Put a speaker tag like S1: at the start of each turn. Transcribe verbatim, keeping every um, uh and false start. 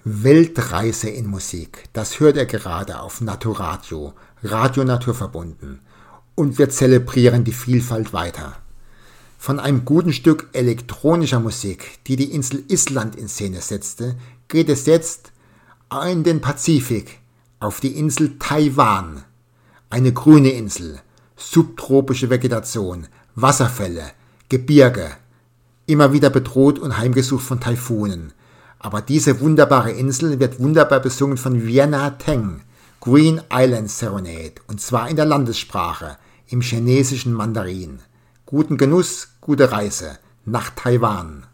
S1: Weltreise in Musik, das hört ihr gerade auf Naturadio, Radio Naturverbunden. Und wir zelebrieren die Vielfalt weiter. Von einem guten Stück elektronischer Musik, die die Insel Island in Szene setzte, geht es jetzt in den Pazifik, auf die Insel Taiwan. Eine grüne Insel, subtropische Vegetation, Wasserfälle, Gebirge, immer wieder bedroht und heimgesucht von Taifunen. Aber diese wunderbare Insel wird wunderbar besungen von Vienna Teng, Green Island Serenade, und zwar in der Landessprache, im chinesischen Mandarin. Guten Genuss, gute Reise nach Taiwan.